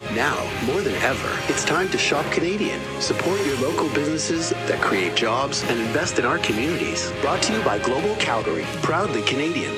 Now, more than ever, it's time to shop Canadian. Support your local businesses that create jobs and invest in our communities. Brought to you by Global Calgary, proudly Canadian.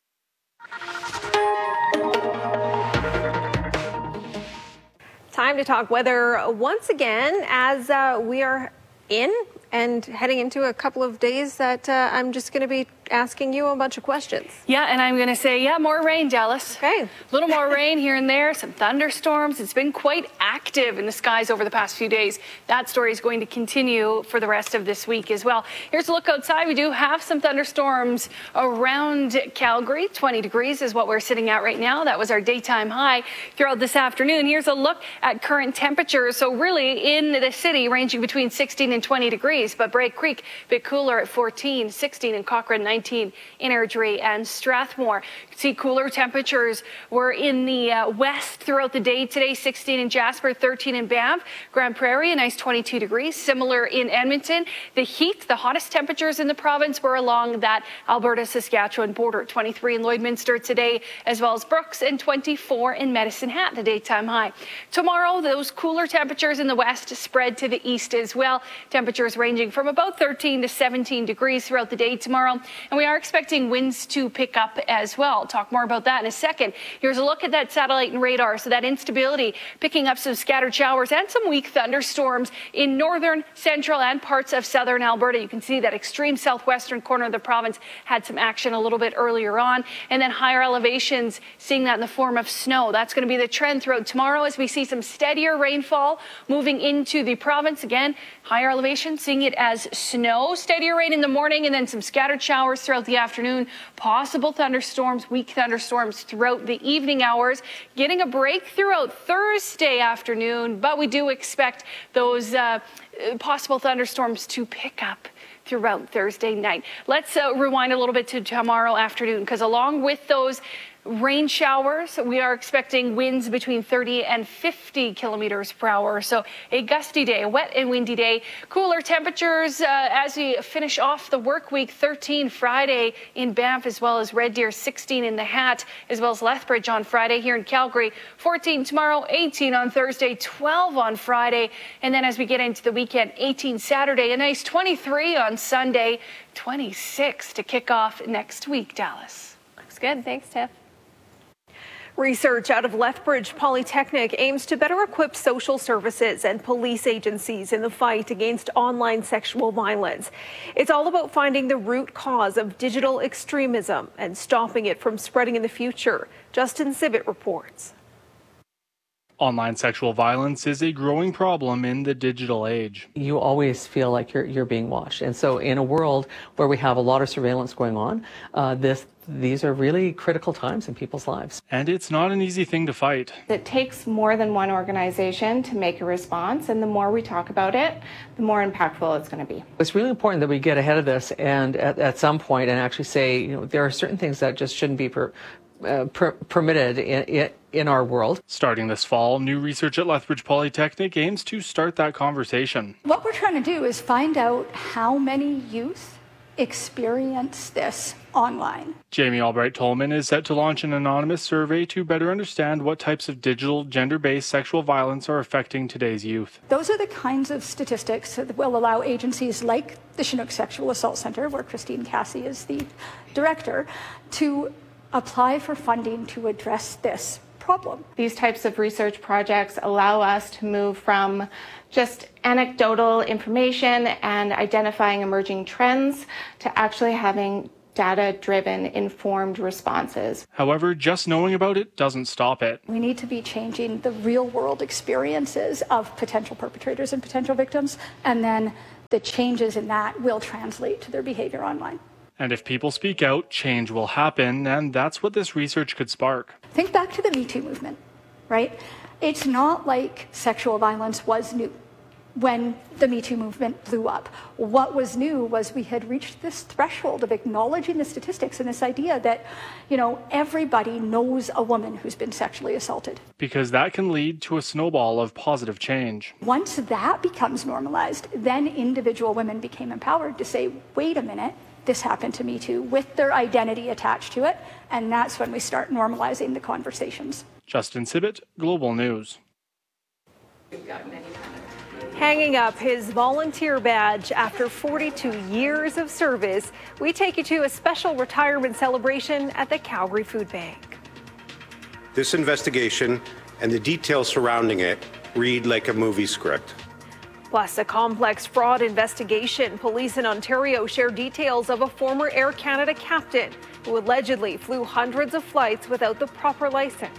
Time to talk weather once again as we are in and heading into a couple of days that I'm just going to be asking you a bunch of questions. Yeah, and I'm going to say, more rain, Dallas. Okay. A little more rain here and there, some thunderstorms. It's been quite active in the skies over the past few days. That story is going to continue for the rest of this week as well. Here's a look outside. We do have some thunderstorms around Calgary. 20 degrees is what we're sitting at right now. That was our daytime high throughout this afternoon. Here's a look at current temperatures. So really in the city, ranging between 16 and 20 degrees, but Break Creek, a bit cooler at 14, 16 in Cochrane, 19 in Airdrie and Strathmore. You can see cooler temperatures were in the west throughout the day today, 16 in Jasper, 13 in Banff. Grand Prairie, a nice 22 degrees, similar in Edmonton. The heat, the hottest temperatures in the province were along that Alberta-Saskatchewan border, 23 in Lloydminster today, as well as Brooks, and 24 in Medicine Hat, the daytime high. Tomorrow, those cooler temperatures in the west spread to the east as well. Temperatures ranging from about 13 to 17 degrees throughout the day tomorrow. And we are expecting winds to pick up as well. I'll talk more about that in a second. Here's a look at that satellite and radar. So that instability picking up some scattered showers and some weak thunderstorms in northern, central and parts of southern Alberta. You can see that extreme southwestern corner of the province had some action a little bit earlier on. And then higher elevations, seeing that in the form of snow. That's going to be the trend throughout tomorrow as we see some steadier rainfall moving into the province. Again, higher elevation, seeing it as snow, steadier rain in the morning, and then some scattered showers throughout the afternoon. Possible thunderstorms, weak thunderstorms throughout the evening hours. Getting a break throughout Thursday afternoon, but we do expect those possible thunderstorms to pick up throughout Thursday night. Let's rewind a little bit to tomorrow afternoon, because along with those rain showers, we are expecting winds between 30 and 50 kilometers per hour. So a gusty day, a wet and windy day. Cooler temperatures as we finish off the work week. 13 Friday in Banff, as well as Red Deer. 16 in the Hat, as well as Lethbridge on Friday. Here in Calgary, 14 tomorrow, 18 on Thursday, 12 on Friday. And then as we get into the weekend, 18 Saturday, a nice 23 on Sunday, 26 to kick off next week, Dallas. Looks good. Thanks, Tiff. Research out of Lethbridge Polytechnic aims to better equip social services and police agencies in the fight against online sexual violence. It's all about finding the root cause of digital extremism and stopping it from spreading in the future. Justin Sibbett reports. Online sexual violence is a growing problem in the digital age. You always feel like you're being watched. And so in a world where we have a lot of surveillance going on, these are really critical times in people's lives. And it's not an easy thing to fight. It takes more than one organization to make a response, and the more we talk about it, the more impactful it's going to be. It's really important that we get ahead of this and at some point and actually say, there are certain things that just shouldn't be permitted in our world. Starting this fall, new research at Lethbridge Polytechnic aims to start that conversation. What we're trying to do is find out how many youth experience this online. Jamie Albright-Tolman is set to launch an anonymous survey to better understand what types of digital gender-based sexual violence are affecting today's youth. Those are the kinds of statistics that will allow agencies like the Chinook Sexual Assault Centre, where Christine Cassie is the director, to apply for funding to address this problem. These types of research projects allow us to move from just anecdotal information and identifying emerging trends to actually having data-driven, informed responses. However, just knowing about it doesn't stop it. We need to be changing the real-world experiences of potential perpetrators and potential victims, and then the changes in that will translate to their behavior online. And if people speak out, change will happen, and that's what this research could spark. Think back to the Me Too movement, right? It's not like sexual violence was new when the Me Too movement blew up. What was new was we had reached this threshold of acknowledging the statistics and this idea that, everybody knows a woman who's been sexually assaulted. Because that can lead to a snowball of positive change. Once that becomes normalized, then individual women became empowered to say, wait a minute, this happened to me too, with their identity attached to it. And that's when we start normalizing the conversations. Justin Sibbett, Global News. Hanging up his volunteer badge after 42 years of service, we take you to a special retirement celebration at the Calgary Food Bank. This investigation and the details surrounding it read like a movie script. Plus, a complex fraud investigation. Police in Ontario share details of a former Air Canada captain who allegedly flew hundreds of flights without the proper license.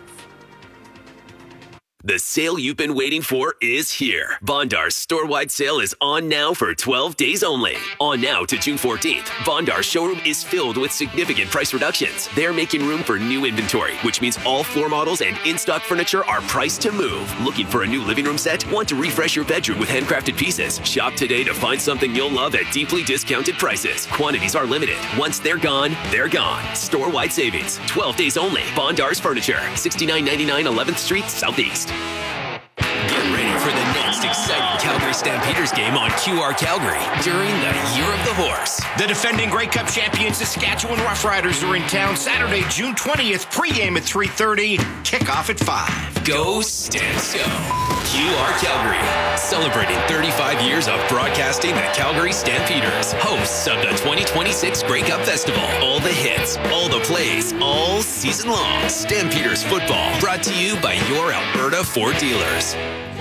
The sale you've been waiting for is here. Bondar's store-wide sale is on now for 12 days only. On now to June 14th, Bondar's showroom is filled with significant price reductions. They're making room for new inventory, which means all floor models and in-stock furniture are priced to move. Looking for a new living room set? Want to refresh your bedroom with handcrafted pieces? Shop today to find something you'll love at deeply discounted prices. Quantities are limited. Once they're gone, they're gone. Store-wide savings. 12 days only. Bondar's Furniture, 6999 11th Street, Southeast. Get ready for the next exciting Calgary Stampeders game on QR Calgary during the Year of the Horse. The defending Grey Cup champions Saskatchewan Roughriders are in town Saturday, June 20th, pregame at 3:30, kickoff at 5. Go Stamps Go! QR Calgary, celebrating 35 years of broadcasting the Calgary Stampeders, hosts of the 2026 Grey Cup Festival. All the hits, all the plays, all season long. Stampeders football, brought to you by your Alberta Ford dealers.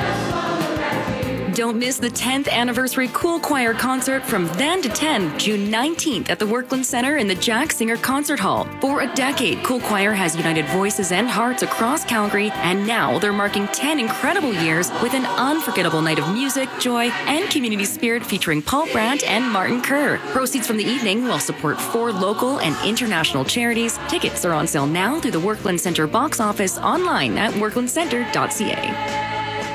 Don't miss the 10th anniversary Cool Choir concert from then to 10, June 19th at the Workland Centre in the Jack Singer Concert Hall. For a decade, Cool Choir has united voices and hearts across Calgary, and now they're marking 10 incredible years with an unforgettable night of music, joy, and community spirit featuring Paul Brandt and Martin Kerr. Proceeds from the evening will support 4 local and international charities. Tickets are on sale now through the Workland Centre box office online at worklandcentre.ca.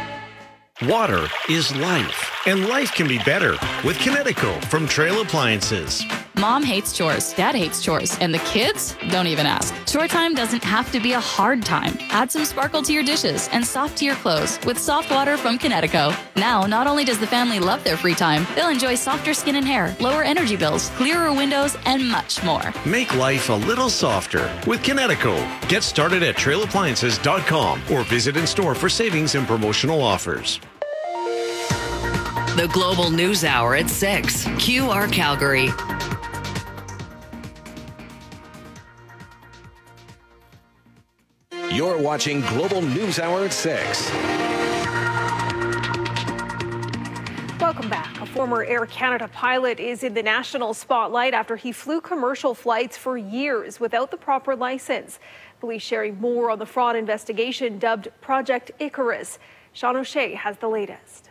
Water is life, and life can be better with Kinetico from Trail Appliances. Mom hates chores, Dad hates chores, and the kids don't even ask. Chore time doesn't have to be a hard time. Add some sparkle to your dishes and soft to your clothes with soft water from Kinetico. Now, not only does the family love their free time, they'll enjoy softer skin and hair, lower energy bills, clearer windows, and much more. Make life a little softer with Kinetico. Get started at trailappliances.com or visit in store for savings and promotional offers. The Global News Hour at 6. QR Calgary. You're watching Global News Hour at 6. Welcome back. A former Air Canada pilot is in the national spotlight after he flew commercial flights for years without the proper license. Police sharing more on the fraud investigation dubbed Project Icarus. Sean O'Shea has the latest.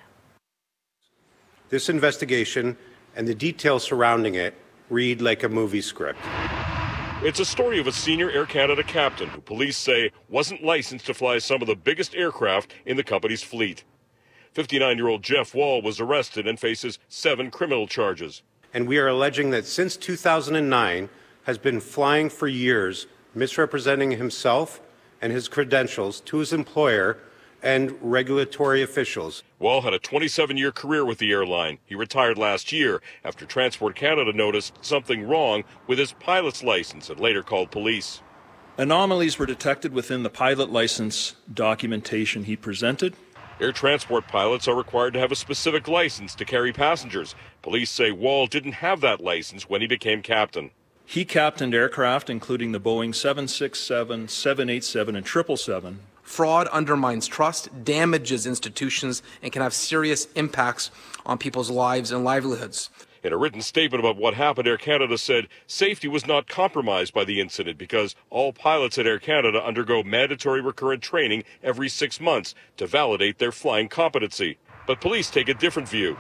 This investigation and the details surrounding it read like a movie script. It's a story of a senior Air Canada captain who police say wasn't licensed to fly some of the biggest aircraft in the company's fleet. 59-year-old Jeff Wall was arrested and faces 7 criminal charges. And we are alleging that since 2009 has been flying for years, misrepresenting himself and his credentials to his employer and regulatory officials. Wall had a 27-year career with the airline. He retired last year after Transport Canada noticed something wrong with his pilot's license and later called police. Anomalies were detected within the pilot license documentation he presented. Air transport pilots are required to have a specific license to carry passengers. Police say Wall didn't have that license when he became captain. He captained aircraft including the Boeing 767, 787, and 777. Fraud undermines trust, damages institutions, and can have serious impacts on people's lives and livelihoods. In a written statement about what happened, Air Canada said safety was not compromised by the incident because all pilots at Air Canada undergo mandatory recurrent training every 6 months to validate their flying competency. But police take a different view.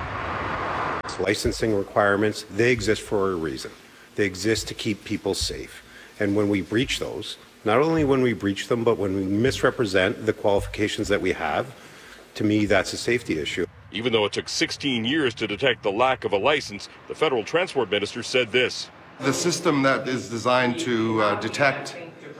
Licensing requirements, they exist for a reason. They exist to keep people safe. And when we breach those, not only when we breach them, but when we misrepresent the qualifications that we have, to me, that's a safety issue. Even though it took 16 years to detect the lack of a license, the federal transport minister said this. The system that is designed to detect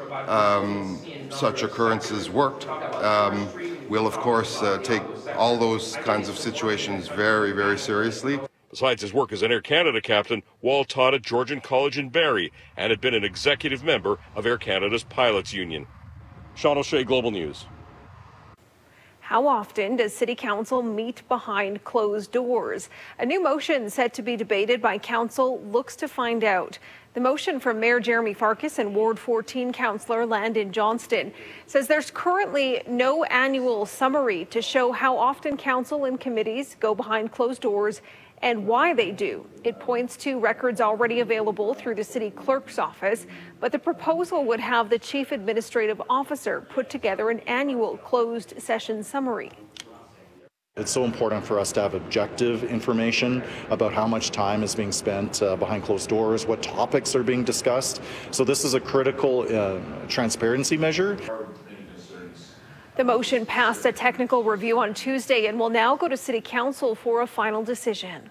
such occurrences worked. We'll, of course, take all those kinds of situations very, very seriously. Besides his work as an Air Canada captain, Wall taught at Georgian College in Barrie and had been an executive member of Air Canada's Pilots Union. Sean O'Shea, Global News. How often does City Council meet behind closed doors? A new motion set to be debated by Council looks to find out. The motion from Mayor Jeremy Farkas and Ward 14 Councillor Landon Johnston says there's currently no annual summary to show how often council and committees go behind closed doors and why they do. It points to records already available through the city clerk's office, but the proposal would have the chief administrative officer put together an annual closed session summary. It's so important for us to have objective information about how much time is being spent behind closed doors, what topics are being discussed. So this is a critical transparency measure. The motion passed a technical review on Tuesday and will now go to City Council for a final decision.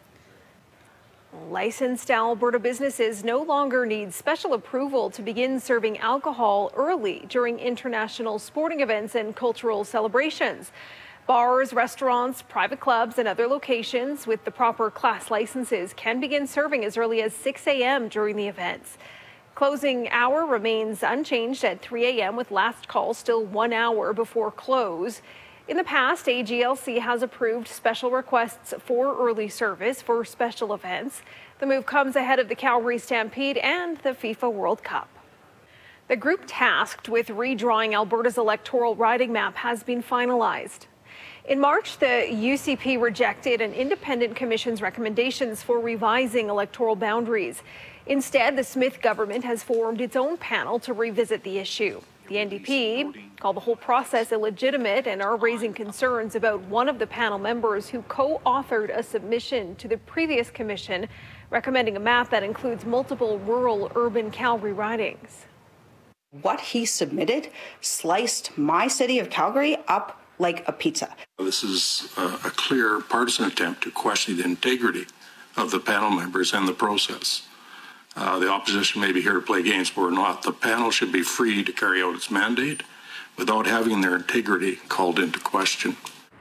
Licensed Alberta businesses no longer need special approval to begin serving alcohol early during international sporting events and cultural celebrations. Bars, restaurants, private clubs, and other locations with the proper class licenses can begin serving as early as 6 a.m. during the events. Closing hour remains unchanged at 3 a.m. with last call still 1 hour before close. In the past, AGLC has approved special requests for early service for special events. The move comes ahead of the Calgary Stampede and the FIFA World Cup. The group tasked with redrawing Alberta's electoral riding map has been finalized. In March, the UCP rejected an independent commission's recommendations for revising electoral boundaries. Instead, the Smith government has formed its own panel to revisit the issue. The NDP called the whole process illegitimate and are raising concerns about one of the panel members who co-authored a submission to the previous commission recommending a map that includes multiple rural-urban Calgary ridings. What he submitted sliced my city of Calgary up like a pizza. This is a clear partisan attempt to question the integrity of the panel members and the process. The opposition may be here to play games, but we're not. The panel should be free to carry out its mandate without having their integrity called into question.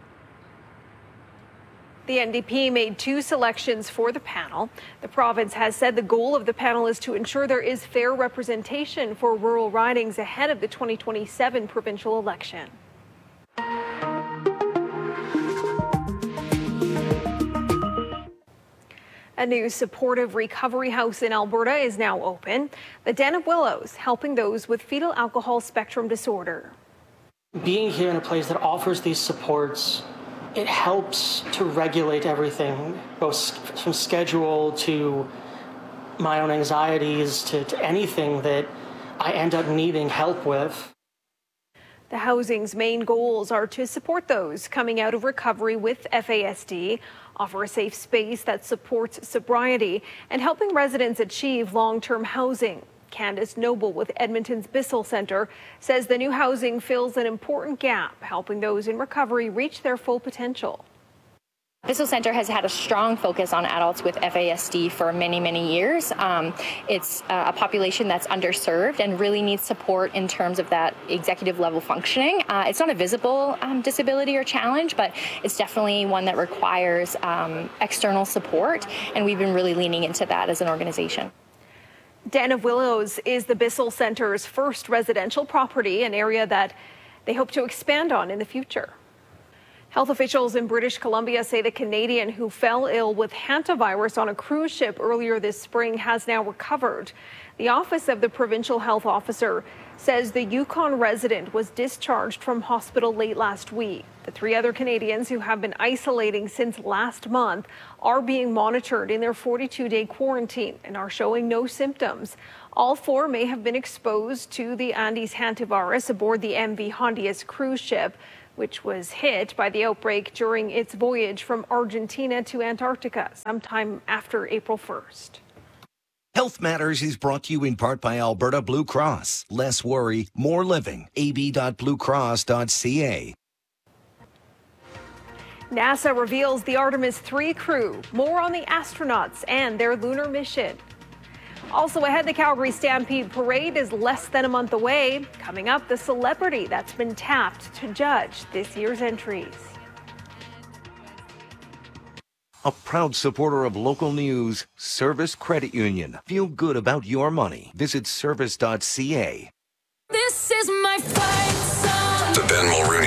The NDP made 2 selections for the panel. The province has said the goal of the panel is to ensure there is fair representation for rural ridings ahead of the 2027 provincial election. A new supportive recovery house in Alberta is now open. The Den of Willows, helping those with fetal alcohol spectrum disorder. Being here in a place that offers these supports, it helps to regulate everything, both from schedule to my own anxieties to anything that I end up needing help with. The housing's main goals are to support those coming out of recovery with FASD, offer a safe space that supports sobriety, and helping residents achieve long-term housing. Candace Noble with Edmonton's Bissell Centre says the new housing fills an important gap, helping those in recovery reach their full potential. Bissell Centre has had a strong focus on adults with FASD for many, many years. It's a population that's underserved and really needs support in terms of that executive level functioning. It's not a visible disability or challenge, but it's definitely one that requires external support, and we've been really leaning into that as an organization. Den of Willows is the Bissell Centre's first residential property, an area that they hope to expand on in the future. Health officials in British Columbia say the Canadian who fell ill with hantavirus on a cruise ship earlier this spring has now recovered. The Office of the Provincial Health Officer says the Yukon resident was discharged from hospital late last week. The 3 other Canadians who have been isolating since last month are being monitored in their 42-day quarantine and are showing no symptoms. All 4 may have been exposed to the Andes hantavirus aboard the MV Hondius cruise ship, which was hit by the outbreak during its voyage from Argentina to Antarctica sometime after April 1st. Health Matters is brought to you in part by Alberta Blue Cross. Less worry, more living. ab.bluecross.ca. NASA reveals the Artemis 3 crew. More on the astronauts and their lunar mission. Also ahead, the Calgary Stampede Parade is less than a month away. Coming up, the celebrity that's been tapped to judge this year's entries. A proud supporter of local news, Service Credit Union. Feel good about your money. Visit service.ca. This is my fight song. The Ben Mulrooney Show.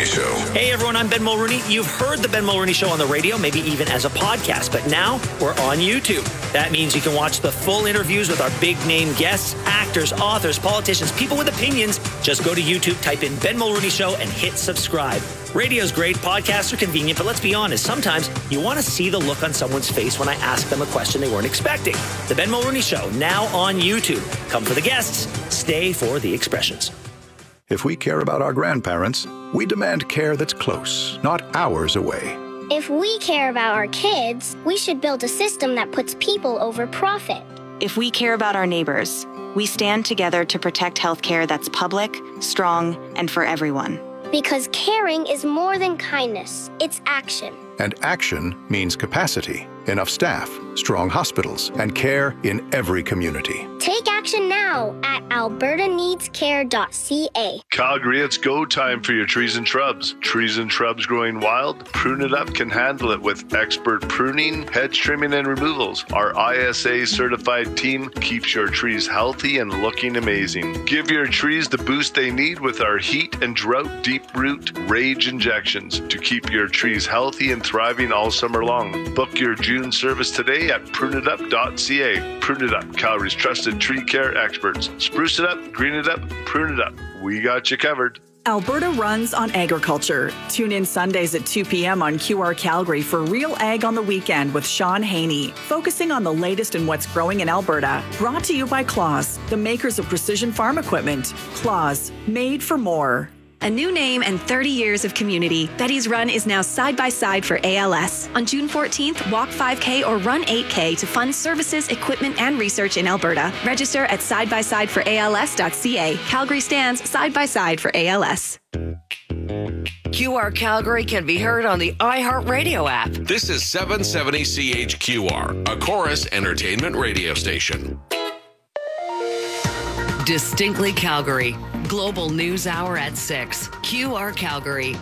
Hey everyone, I'm Ben Mulrooney. You've heard the Ben Mulrooney Show on the radio, maybe even as a podcast, but now we're on YouTube. That means you can watch the full interviews with our big name guests, actors, authors, politicians, people with opinions. Just go to YouTube, type in Ben Mulrooney Show and hit subscribe. Radio's great, podcasts are convenient, but let's be honest, sometimes you want to see the look on someone's face when I ask them a question they weren't expecting. The Ben Mulrooney Show, now on YouTube. Come for the guests, stay for the expressions. If we care about our grandparents, we demand care that's close, not hours away. If we care about our kids, we should build a system that puts people over profit. If we care about our neighbors, we stand together to protect healthcare that's public, strong, and for everyone. Because caring is more than kindness, it's action. And action means capacity, enough staff, strong hospitals, and care in every community. Take action now at albertaneedscare.ca. Calgary, it's go time for your trees and shrubs. Trees and shrubs growing wild? Prune It Up can handle it with expert pruning, hedge trimming, and removals. Our ISA certified team keeps your trees healthy and looking amazing. Give your trees the boost they need with our heat and drought deep root rage injections to keep your trees healthy and thriving all summer long. Book your June service today at pruneitup.ca. Prune It Up, Calgary's trusted tree care experts. Spruce it up, green it up, prune it up. We got you covered. Alberta runs on agriculture. Tune in Sundays at 2 p.m. on QR Calgary for Real Ag on the Weekend with Sean Haney, focusing on the latest in what's growing in Alberta. Brought to you by Claas, the makers of precision farm equipment. Claas, made for more. A new name and 30 years of community. Betty's Run is now side by side for ALS. On June 14th, walk 5K or run 8K to fund services, equipment, and research in Alberta. Register at sidebysideforals.ca. Calgary stands side by side for ALS. QR Calgary can be heard on the iHeartRadio app. This is 770 CHQR, a Chorus Entertainment radio station. Distinctly Calgary. Global News Hour at 6. QR Calgary.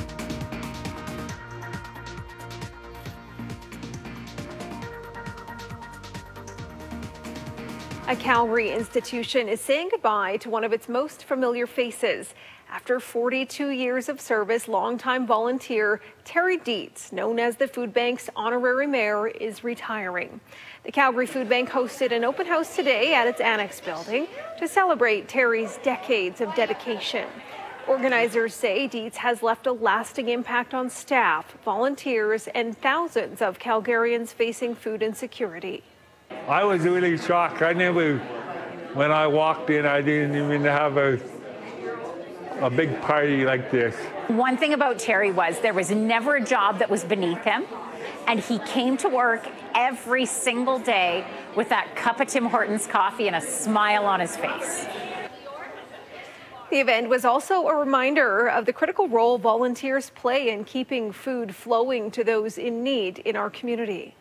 A Calgary institution is saying goodbye to one of its most familiar faces. After 42 years of service, longtime volunteer Terry Dietz, known as the Food Bank's honorary mayor, is retiring. The Calgary Food Bank hosted an open house today at its annex building to celebrate Terry's decades of dedication. Organizers say Dietz has left a lasting impact on staff, volunteers, and thousands of Calgarians facing food insecurity. I was really shocked. When I walked in, I didn't even have a big party like this. One thing about Terry was there was never a job that was beneath him, and he came to work every single day with that cup of Tim Hortons coffee and a smile on his face. The event was also a reminder of the critical role volunteers play in keeping food flowing to those in need in our community.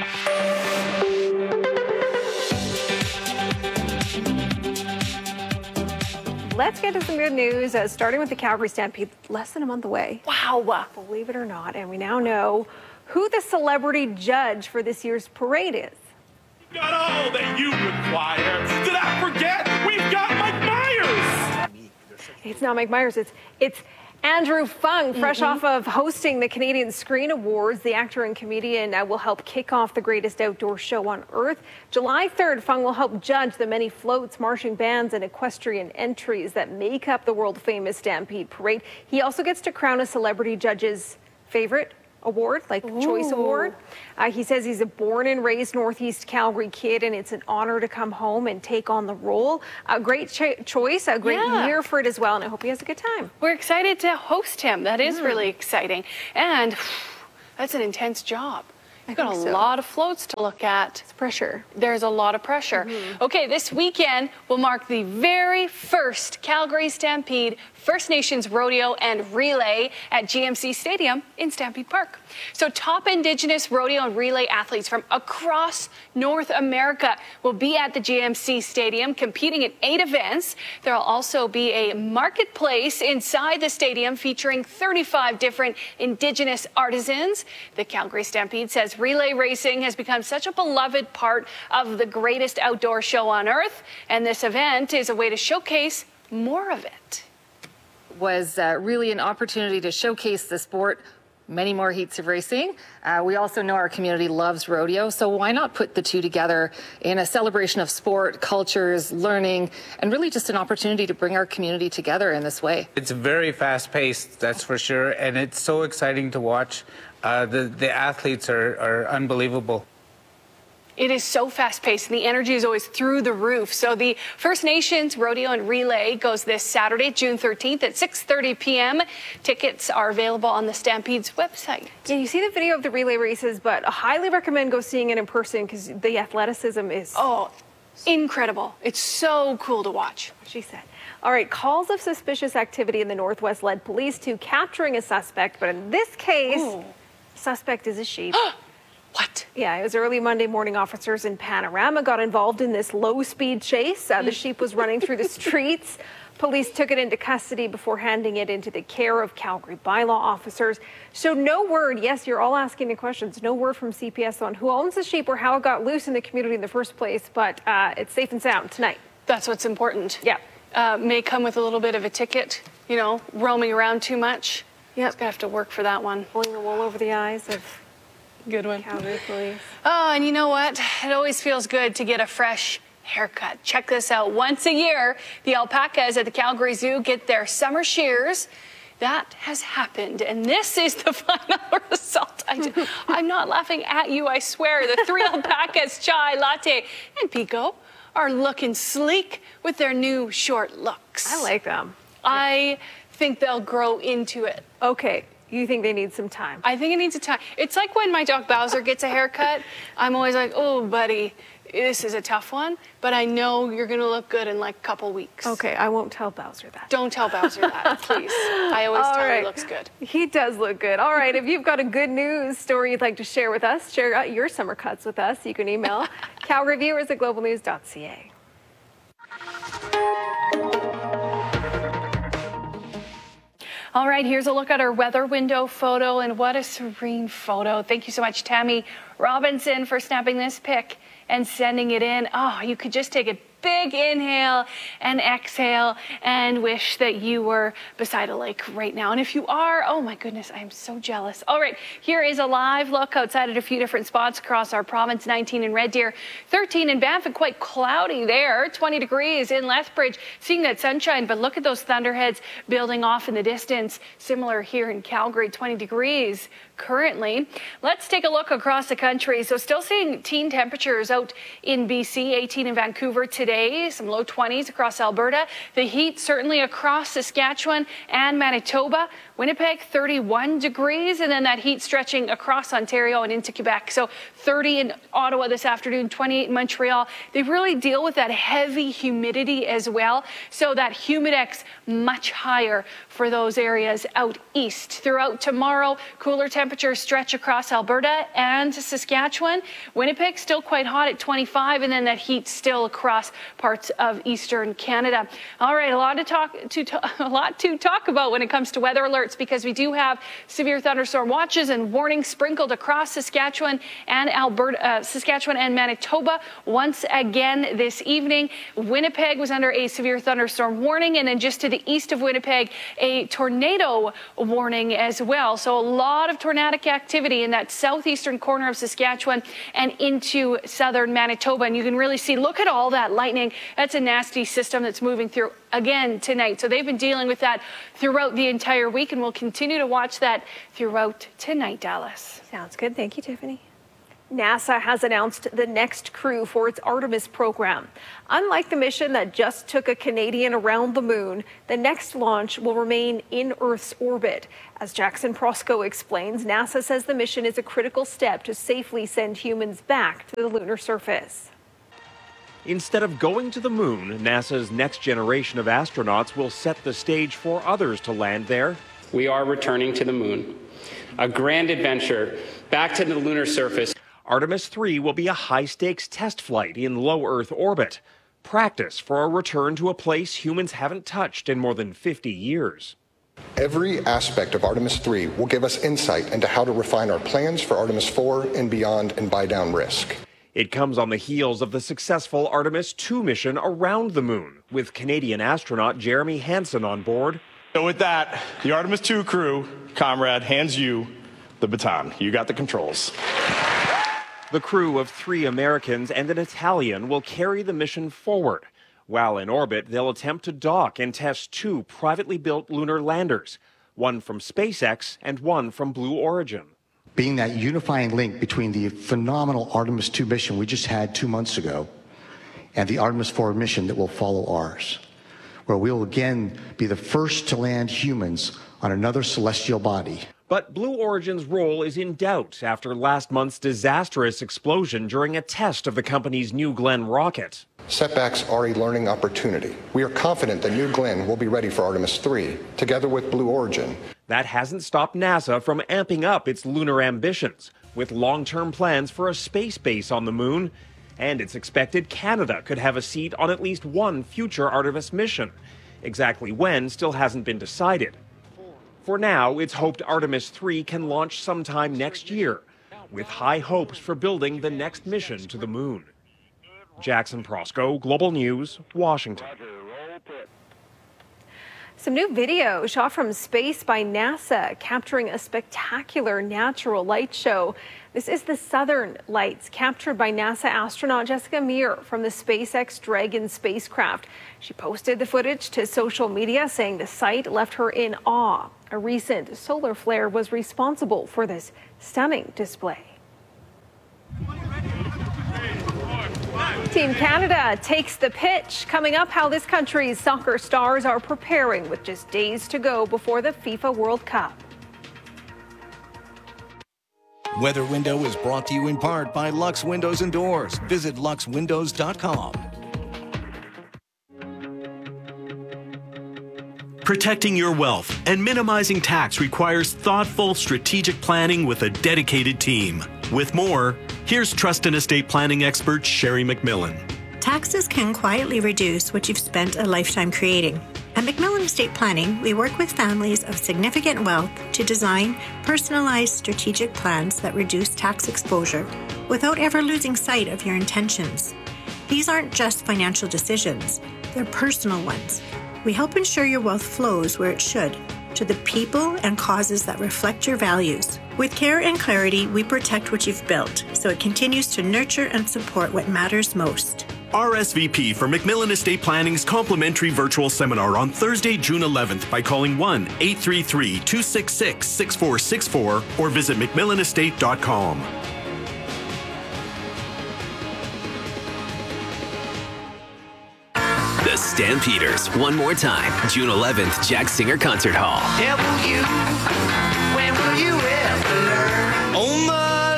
Let's get to some good news, starting with the Calgary Stampede, less than a month away. Wow, believe it or not. And we now know who the celebrity judge for this year's parade is. Got all that you require. Did I forget? We've got Mike Myers. It's not Mike Myers. It's Andrew Fung, fresh off of hosting the Canadian Screen Awards. The actor and comedian will help kick off the greatest outdoor show on earth. July 3rd, Fung will help judge the many floats, marching bands, and equestrian entries that make up the world-famous Stampede Parade. He also gets to crown a celebrity judge's favorite award, like Choice Award. He says he's a born and raised Northeast Calgary kid, and it's an honor to come home and take on the role. A great choice, a great year for it as well, and I hope he has a good time. We're excited to host him. That is really exciting. And that's an intense job. You've got a lot of floats to look at. It's pressure. There's a lot of pressure. Okay, this weekend will mark the very first Calgary Stampede First Nations Rodeo and Relay at GMC Stadium in Stampede Park. So top Indigenous rodeo and relay athletes from across North America will be at the GMC Stadium competing in 8 events. There will also be a marketplace inside the stadium featuring 35 different Indigenous artisans. The Calgary Stampede says relay racing has become such a beloved part of the greatest outdoor show on earth, and this event is a way to showcase more of it. was really an opportunity to showcase the sport. Many more heats of racing. We also know our community loves rodeo, so why not put the two together in a celebration of sport, cultures, learning, and really just an opportunity to bring our community together in this way. It's very fast-paced, that's for sure, and it's so exciting to watch. The athletes are unbelievable. It is so fast-paced, and the energy is always through the roof. So the First Nations Rodeo and Relay goes this Saturday, June 13th at 6:30 p.m. Tickets are available on the Stampede's website. Yeah, you see the video of the relay races, but I highly recommend go seeing it in person because the athleticism is... Oh, incredible. It's so cool to watch. She said. All right, calls of suspicious activity in the Northwest led police to capturing a suspect, but in this case, suspect is a sheep. What? Yeah, it was early Monday morning. Officers in Panorama got involved in this low-speed chase. The sheep was running through the streets. Police took it into custody before handing it into the care of Calgary bylaw officers. So no word, yes, you're all asking the questions, no word from CPS on who owns the sheep or how it got loose in the community in the first place, but it's safe and sound tonight. That's what's important. Yeah. May come with a little bit of a ticket, you know, roaming around too much. Yeah. It's going to have to work for that one. Pulling the wool over the eyes of... Good one. Calgary police. Oh, and you know what? It always feels good to get a fresh haircut. Check this out. Once a year, the alpacas at the Calgary Zoo get their summer shears. That has happened, and this is the final result. I'm not laughing at you, I swear. The three alpacas, Chai, Latte, and Pico, are looking sleek with their new short looks. I like them. I think they'll grow into it. Okay. You think they need some time? I think it needs a time. It's like when my dog Bowser gets a haircut. I'm always like, oh, buddy, this is a tough one, but I know you're going to look good in like a couple weeks. Okay, I won't tell Bowser that. Don't tell Bowser that, please. I always tell him he looks good. He does look good. All right, if you've got a good news story you'd like to share with us, share your summer cuts with us. You can email calgaryviewers@globalnews.ca. All right, here's a look at our weather window photo, and what a serene photo. Thank you so much, Tammy Robinson, for snapping this pic and sending it in. Oh, you could just take a big inhale and exhale and wish that you were beside a lake right now. And if you are, oh my goodness, I am so jealous. All right, here is a live look outside at a few different spots across our province. 19 in Red Deer, 13 in Banff, and quite cloudy there. 20 degrees in Lethbridge, seeing that sunshine, but look at those thunderheads building off in the distance. Similar here in Calgary, 20 degrees currently. Let's take a look across the country. So still seeing teen temperatures out in BC, 18 in Vancouver today, some low 20s across Alberta. The heat certainly across Saskatchewan and Manitoba. Winnipeg, 31 degrees, and then that heat stretching across Ontario and into Quebec. So 30 in Ottawa this afternoon, 28 in Montreal. They really deal with that heavy humidity as well. So that humidex much higher for those areas out east. Throughout tomorrow, cooler temperatures stretch across Alberta and Saskatchewan. Winnipeg still quite hot at 25, and then that heat still across parts of eastern Canada. All right, a lot to talk about when it comes to weather alerts, because we do have severe thunderstorm watches and warnings sprinkled across Saskatchewan and Alberta, Saskatchewan and Manitoba once again this evening. Winnipeg was under a severe thunderstorm warning, and then just to the east of Winnipeg, a tornado warning as well. So a lot of tornadic activity in that southeastern corner of Saskatchewan and into southern Manitoba. And you can really see, look at all that lightning. That's a nasty system that's moving through again tonight. So they've been dealing with that throughout the entire week, and we'll continue to watch that throughout tonight, Dallas. Sounds good. Thank you, Tiffany. NASA has announced the next crew for its Artemis program. Unlike the mission that just took a Canadian around the moon, the next launch will remain in Earth's orbit. As Jackson Prosco explains, NASA says the mission is a critical step to safely send humans back to the lunar surface. Instead of going to the moon, NASA's next generation of astronauts will set the stage for others to land there. We are returning to the moon, a grand adventure back to the lunar surface. Artemis 3 will be a high-stakes test flight in low Earth orbit, practice for a return to a place humans haven't touched in more than 50 years. Every aspect of Artemis 3 will give us insight into how to refine our plans for Artemis 4 and beyond and buy down risk. It comes on the heels of the successful Artemis 2 mission around the moon, with Canadian astronaut Jeremy Hansen on board. So with that, the Artemis II crew, comrade, hands you the baton. You got the controls. The crew of 3 Americans and an Italian will carry the mission forward. While in orbit, they'll attempt to dock and test 2 privately built lunar landers, one from SpaceX and one from Blue Origin. Being that unifying link between the phenomenal Artemis II mission we just had 2 months ago and the Artemis IV mission that will follow ours, where we'll again be the first to land humans on another celestial body. But Blue Origin's role is in doubt after last month's disastrous explosion during a test of the company's New Glenn rocket. Setbacks are a learning opportunity. We are confident that New Glenn will be ready for Artemis III, together with Blue Origin. That hasn't stopped NASA from amping up its lunar ambitions, with long-term plans for a space base on the moon. And it's expected Canada could have a seat on at least one future Artemis mission. Exactly when still hasn't been decided. For now, it's hoped Artemis III can launch sometime next year, with high hopes for building the next mission to the moon. Jackson Prosco, Global News, Washington. Some new video shot from space by NASA capturing a spectacular natural light show. This is the Southern Lights, captured by NASA astronaut Jessica Meir from the SpaceX Dragon spacecraft. She posted the footage to social media, saying the sight left her in awe. A recent solar flare was responsible for this stunning display. Team Canada takes the pitch. Coming up, how this country's soccer stars are preparing with just days to go before the FIFA World Cup. Weather Window is brought to you in part by Lux Windows and Doors. Visit luxwindows.com. Protecting your wealth and minimizing tax requires thoughtful, strategic planning with a dedicated team. With more, here's trust and estate planning expert Sherry McMillan. Taxes can quietly reduce what you've spent a lifetime creating. At McMillan Estate Planning, we work with families of significant wealth to design personalized strategic plans that reduce tax exposure without ever losing sight of your intentions. These aren't just financial decisions, they're personal ones. We help ensure your wealth flows where it should, to the people and causes that reflect your values. With care and clarity, we protect what you've built, so it continues to nurture and support what matters most. RSVP for McMillan Estate Planning's complimentary virtual seminar on Thursday, June 11th by calling 1-833-266-6464 or visit McMillanestate.com. The Stampeders, one more time, June 11th, Jack Singer Concert Hall. When will you ever learn? Oh, my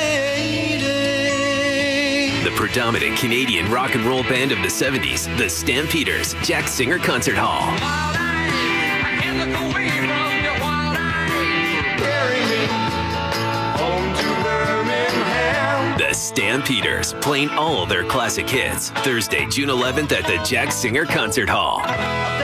lady. The predominant Canadian rock and roll band of the 70s, the Stampeders, Jack Singer Concert Hall. The Stampeders, playing all their classic hits. Thursday, June 11th at the Jack Singer Concert Hall.